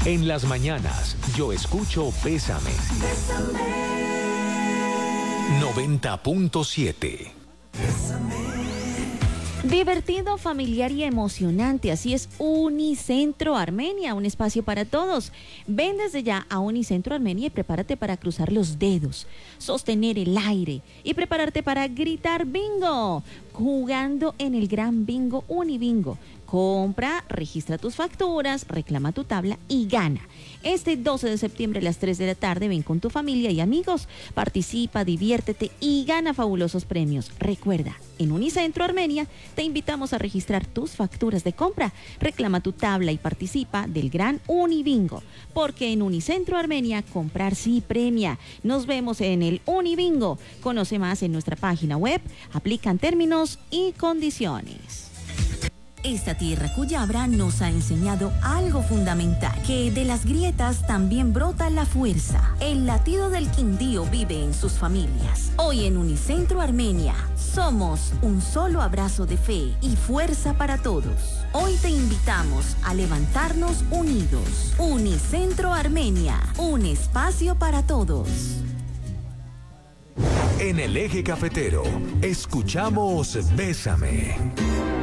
En las mañanas, yo escucho Bésame. 90.7. Divertido, familiar y emocionante, así es Unicentro Armenia, un espacio para todos. Ven desde ya a Unicentro Armenia y prepárate para cruzar los dedos, sostener el aire y prepararte para gritar bingo, jugando en el gran bingo Unibingo. Compra, registra tus facturas, reclama tu tabla y gana. Este 12 de septiembre a las 3 de la tarde ven con tu familia y amigos, participa, diviértete y gana fabulosos premios. Recuerda, en Unicentro Armenia te invitamos a registrar tus facturas de compra, reclama tu tabla y participa del gran Unibingo, porque en Unicentro Armenia comprar sí premia. Nos vemos en el Unibingo. Conoce más en nuestra página web, aplican términos y condiciones. Esta tierra cuyabra nos ha enseñado algo fundamental, que de las grietas también brota la fuerza. El latido del Quindío vive en sus familias. Hoy en Unicentro Armenia somos un solo abrazo de fe y fuerza para todos. Hoy te invitamos a levantarnos unidos. Unicentro Armenia, un espacio para todos. En el eje cafetero, escuchamos Bésame.